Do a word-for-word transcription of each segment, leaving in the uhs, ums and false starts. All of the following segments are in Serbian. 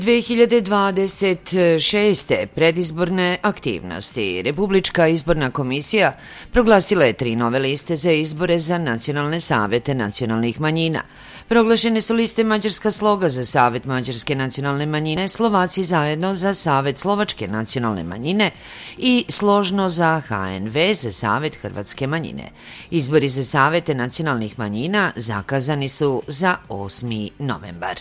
dve hiljade dvadeset šeste. predizborne aktivnosti. Republička izborna komisija proglasila je tri nove liste za izbore za nacionalne savete nacionalnih manjina. Proglašene su liste Mađarska sloga za Savet mađarske nacionalne manjine, Slovaci zajedno za Savet slovačke nacionalne manjine i Složno za ha en ve za Savet hrvatske manjine. Izbori za savete nacionalnih manjina zakazani su za osmi novembar.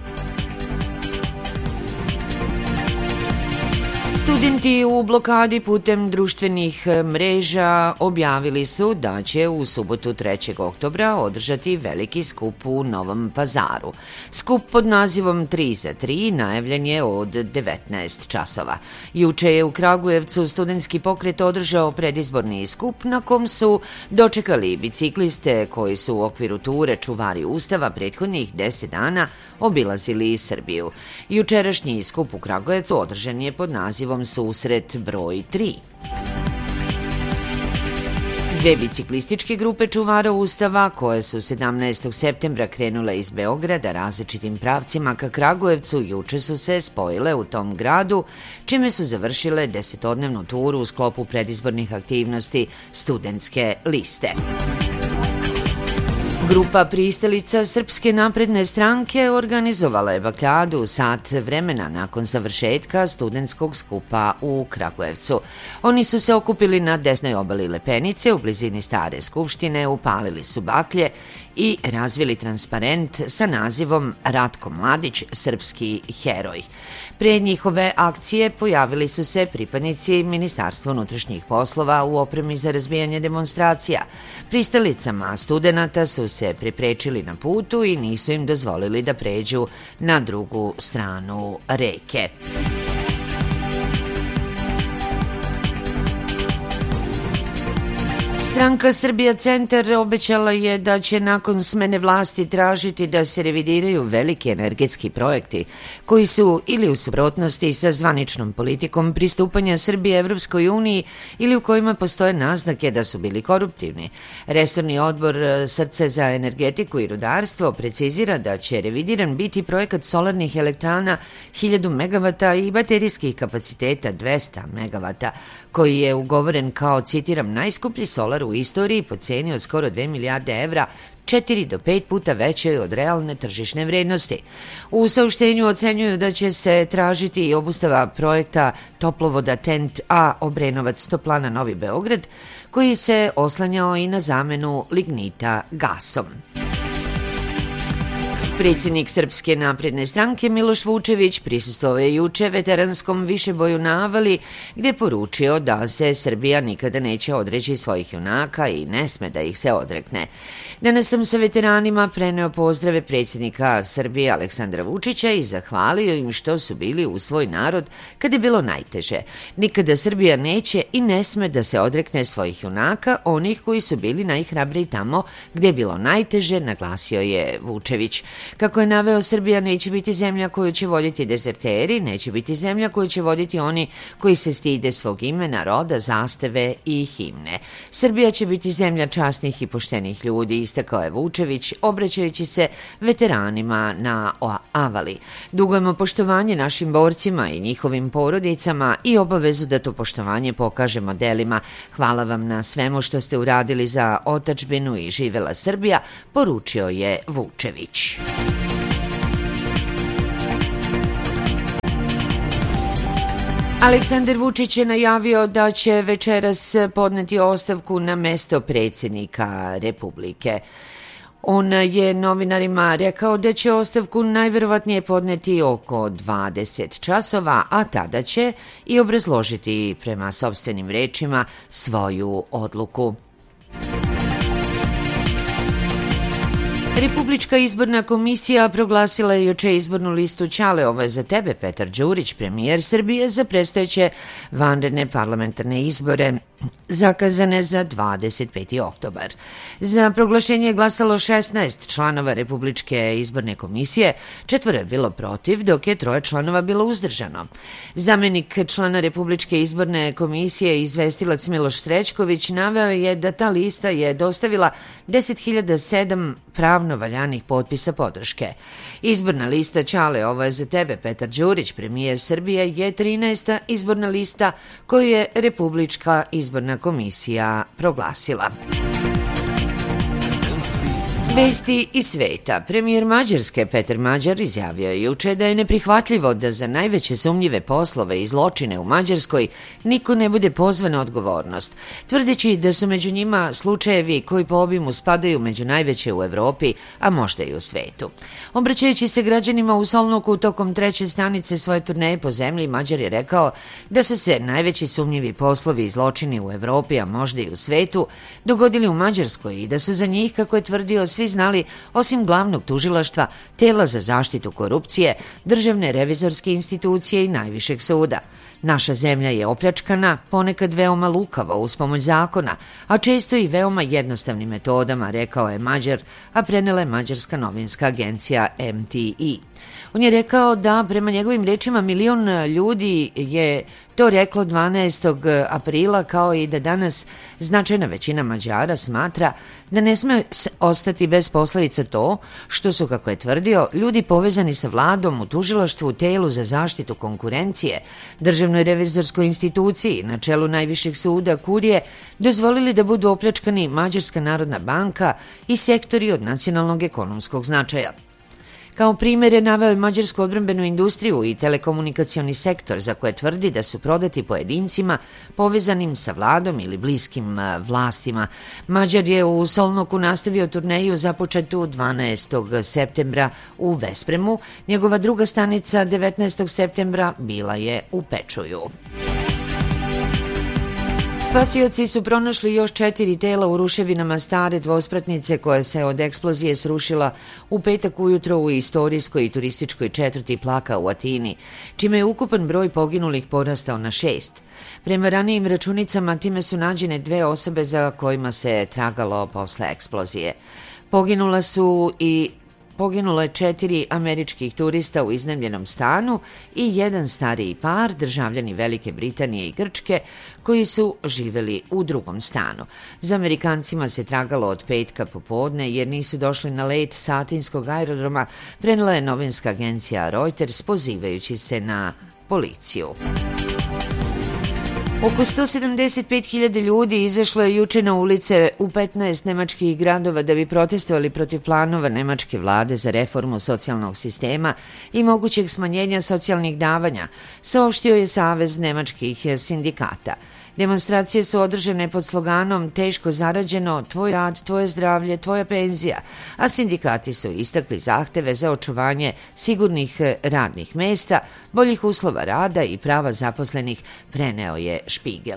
Studenti u blokadi putem društvenih mreža objavili su da će u subotu trećeg oktobra održati veliki skup u Novom Pazaru. Skup pod nazivom tri za tri najavljen je od devetnaest časova. Juče je u Kragujevcu studentski pokret održao predizborni skup na kom su dočekali bicikliste koji su u okviru ture Čuvari Ustava prethodnih deset dana obilazili Srbiju. Jučerašnji skup u Kragujevcu održan je pod nazivom Susret broj tri. Dve biciklističke grupe čuvara Ustava, koje su sedamnaestog septembra krenule iz Beograda različitim pravcima ka Kragujevcu, juče su se spojile u tom gradu, čime su završile desetodnevnu turu u sklopu predizbornih aktivnosti studentske liste. Grupa pristalica Srpske napredne stranke organizovala je bakljadu sat vremena nakon završetka studentskog skupa u Kragujevcu. Oni su se okupili na desnoj obali Lepenice u blizini Stare skupštine, upalili su baklje i razvili transparent sa nazivom Ratko Mladić, srpski heroj. Pre njihove akcije pojavili su se pripadnici Ministarstva unutrašnjih poslova u opremi za razbijanje demonstracija. Pristalicama studenata su se preprečili na putu i nisu im dozvolili da pređu na drugu stranu reke. Stranka Srbija centar obećala je da će nakon smene vlasti tražiti da se revidiraju veliki energetski projekti koji su ili u suprotnosti sa zvaničnom politikom pristupanja Srbije Evropskoj uniji ili u kojima postoje naznake da su bili koruptivni. Resorni odbor Srce za energetiku i rudarstvo precizira da će revidiran biti projekat solarnih elektrana hiljadu megavata i baterijskih kapaciteta dvesta megavata, koji je ugovoren kao, citiram, najskuplji solar u istoriji po ceni od skoro dve milijarde evra, četiri do pet puta veće od realne tržišne vrednosti. U saopštenju ocenjuju da će se tražiti i obustava projekta toplovoda T E N T A Obrenovac Toplana Novi Beograd, koji se oslanjao i na zamenu lignita gasom. Predsjednik Srpske napredne stranke Miloš Vučević prisustvovao je juče veteranskom višeboju na Avali, gdje je poručio da se Srbija nikada neće odreći svojih junaka i ne sme da ih se odrekne. Danas sam sa veteranima preneo pozdrave predsjednika Srbije Aleksandra Vučića i zahvalio im što su bili uz svoj narod kad je bilo najteže. Nikada Srbija neće i ne sme da se odrekne svojih junaka, onih koji su bili najhrabriji tamo gdje je bilo najteže, naglasio je Vučević. Kako je naveo, Srbija neće biti zemlja koju će voditi dezerteri, neće biti zemlja koju će voditi oni koji se stide svog imena, roda, zastave i himne. Srbija će biti zemlja časnih i poštenih ljudi, istakao je Vučević, obraćajući se veteranima na Avali. Dugujemo poštovanje našim borcima i njihovim porodicama i obavezu da to poštovanje pokažemo delima. Hvala vam na svemu što ste uradili za otadžbinu i živela Srbija, poručio je Vučević. Aleksandar Vučić je najavio da će večeras podneti ostavku na mesto predsjednika Republike. On je novinarima rekao da će ostavku najverovatnije podneti oko dvadeset časova, a tada će i obrazložiti prema sopstvenim rečima svoju odluku. Republička izborna komisija proglasila je juče izbornu listu Ćale, ovo je za tebe, Petar Đurić, premijer Srbije, za predstojeće vanredne parlamentarne izbore zakazane za dvadeset peti oktobar. Za proglašenje je glasalo šesnaest članova Republičke izborne komisije, četvoro je bilo protiv, dok je troje članova bilo uzdržano. Zamenik člana Republičke izborne komisije, izvestilac Miloš Srećković, naveo je da ta lista je dostavila deset hiljada sedam pravno valjanih potpisa podrške. Izborna lista Ćale, ovo je za tebe, Petar Đurić, premijer Srbije, je trinaesta izborna lista koju je Republička izborna komisija proglasila. Vesti iz sveta. Premijer Mađarske Peter Mađar izjavio je juče da je neprihvatljivo da za najveće sumnjive poslove i zločine u Mađarskoj niko ne bude pozvan na odgovornost, tvrdeći da su među njima slučajevi koji po obimu spadaju među najveće u Evropi, a možda i u svetu. Obraćajući se građanima u Solnuku tokom treće stanice svoje turneje po zemlji, Mađar je rekao da su se najveći sumnjivi poslovi i zločini u Evropi, a možda i u svetu, dogodili u Mađarskoj i da su za njih, kako je tvrdio, svi znali, osim glavnog tužilaštva, tela za zaštitu korupcije, državne revizorske institucije i najvišeg suda. Naša zemlja je opljačkana, ponekad veoma lukavo uz pomoć zakona, a često i veoma jednostavnim metodama, rekao je Mađar, a prenela je mađarska novinska agencija M T I. On je rekao da, prema njegovim rečima, milion ljudi je to reklo dvanaestog aprila, kao i da danas značajna većina Mađara smatra da ne sme ostati bez posledica to što su, kako je tvrdio, ljudi povezani sa vladom u tužilaštvu, telu za zaštitu konkurencije, državnoj revizorskoj instituciji, na čelu najvišeg suda, kurije, dozvolili da budu opljačkani Mađarska narodna banka i sektori od nacionalnog ekonomskog značaja. Kao primjer je naveo mađarsku odbrambenu industriju i telekomunikacioni sektor, za koje tvrdi da su prodati pojedincima povezanim sa vladom ili bliskim vlastima. Mađar je u Solnoku nastavio turneju započetu dvanaestog septembra u Vespremu. Njegova druga stanica devetnaestog septembra bila je u Pečuju. Spasioci su pronašli još četiri tela u ruševinama stare dvospratnice koja se od eksplozije srušila u petak ujutro u istorijskoj i turističkoj četvrti Plaka u Atini, čime je ukupan broj poginulih porastao na šest. Prema ranijim računicama time su nađene dve osobe za kojima se tragalo posle eksplozije. Poginula su i Poginulo je četiri američkih turista u iznajmljenom stanu i jedan stariji par, državljani Velike Britanije i Grčke, koji su živeli u drugom stanu. Za Amerikancima se tragalo od petka popodne jer nisu došli na let sa atinskog aerodroma, prenela je novinska agencija Reuters pozivajući se na policiju. Oko sto sedamdeset pet hiljada ljudi izašlo je juče na ulice u petnaest nemačkih gradova da bi protestovali protiv planova nemačke vlade za reformu socijalnog sistema i mogućeg smanjenja socijalnih davanja, saopštio je Savez nemačkih sindikata. Demonstracije su održane pod sloganom teško zarađeno, tvoj rad, tvoje zdravlje, tvoja penzija, a sindikati su istakli zahteve za očuvanje sigurnih radnih mesta, boljih uslova rada i prava zaposlenih, preneo je Špigel.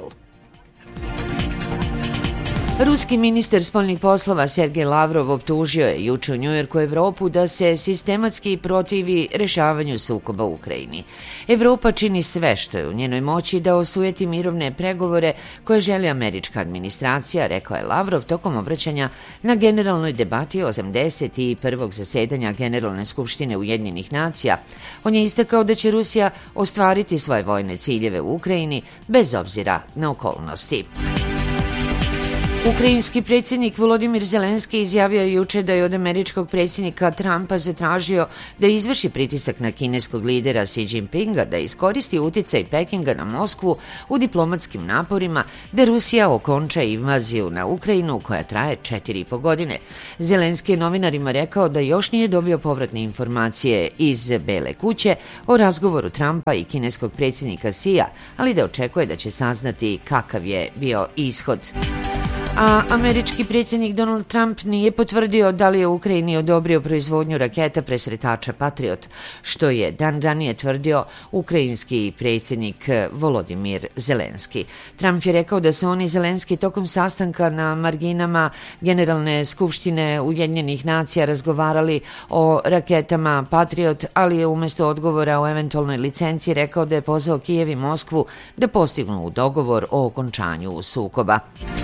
Ruski ministar spoljnih poslova Sergej Lavrov optužio je juče u Njujorku Evropu da se sistematski protivi rešavanju sukoba u Ukrajini. Evropa čini sve što je u njenoj moći da osujeti mirovne pregovore koje želi američka administracija, rekao je Lavrov tokom obraćanja na generalnoj debati osamdeset prvog zasedanja Generalne skupštine Ujedinjenih nacija. On je istakao da će Rusija ostvariti svoje vojne ciljeve u Ukrajini bez obzira na okolnosti. Ukrajinski predsjednik Volodimir Zelenski izjavio je juče da je od američkog predsjednika Trumpa zatražio da izvrši pritisak na kineskog lidera Xi Jinpinga da iskoristi uticaj Pekinga na Moskvu u diplomatskim naporima da Rusija okonča invaziju na Ukrajinu koja traje četiri i po godine. Zelenski je novinarima rekao da još nije dobio povratne informacije iz Bele kuće o razgovoru Trumpa i kineskog predsjednika Xija, ali da očekuje da će saznati kakav je bio ishod. A američki predsjednik Donald Trump nije potvrdio da li je Ukrajini odobrio proizvodnju raketa presretača Patriot, što je dan ranije tvrdio ukrajinski predsjednik Volodimir Zelenski. Trump je rekao da su oni Zelenski tokom sastanka na marginama Generalne skupštine Ujedinjenih nacija razgovarali o raketama Patriot, ali je umjesto odgovora o eventualnoj licenciji rekao da je pozvao Kijev i Moskvu da postignu dogovor o okončanju sukoba.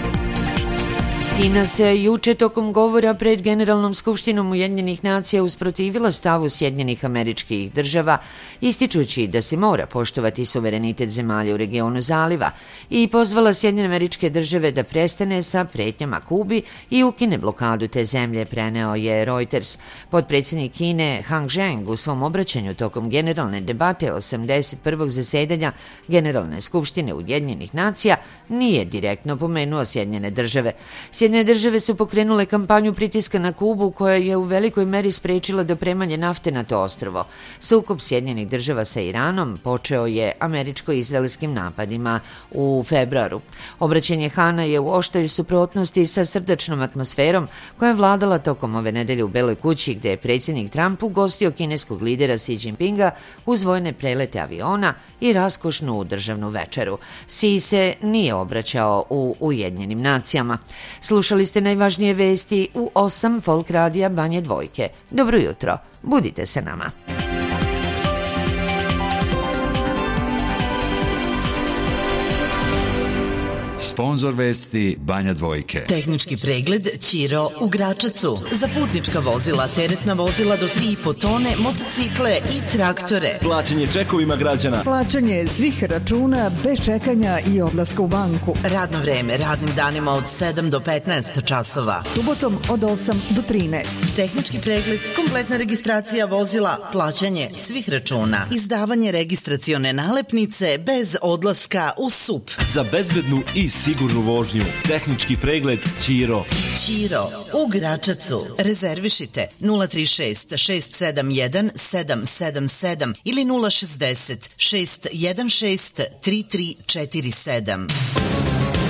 Kina se juče tokom govora pred Generalnom skupštinom Ujedinjenih nacija usprotivila stavu Sjedinjenih Američkih Država, ističući da se mora poštovati suverenitet zemalja u regionu zaliva i pozvala Sjedinjene Američke Države da prestane sa pretnjama Kubi i ukine blokadu te zemlje, preneo je Reuters. Potpredsjednik Kine Hang Zheng u svom obraćanju tokom generalne debate osamdeset prvog zasedanja Generalne skupštine Ujedinjenih nacija nije direktno pomenuo Sjedinjene Države. Sjedinjene Države su pokrenule kampanju pritiska na Kubu koja je u velikoj meri sprečila dopremanje nafte na to ostrvo. Sukob Sjedinjenih Država sa Iranom počeo je američko-izraelskim napadima u februaru. Obraćanje Hana je u oštroj suprotnosti sa srdačnom atmosferom koja je vladala tokom ove nedelje u Beloj kući, gde je predsjednik Trump ugostio kineskog lidera Xi Jinpinga uz vojne prelete aviona i raskošnu državnu večeru. Xi se nije obraćao u Ujedinjenim nacijama. Slušali ste najvažnije vesti u osam Folk radija Banje Dvojke. Dobro jutro, budite se nama. Sponzor vesti Banja Dvojke. Tehnički pregled Ćiro u Gračacu. Za putnička vozila, teretna vozila do tri i po tone, motocikle i traktore. Plaćanje čekovima građana. Plaćanje svih računa bez čekanja i odlaska u banku. Radno vreme radnim danima od sedam do petnaest časova. Subotom od osam do trinaest. Tehnički pregled, kompletna registracija vozila, plaćanje svih računa, izdavanje registracione nalepnice bez odlaska u S U P. Za bezbednu i sigurnu vožnju. Tehnički pregled Ćiro. Ćiro u Gračacu. Rezervišite nula tri šest šest sedam jedan sedam sedam sedam ili nula šezdeset šest jedan šest tri tri četiri sedam.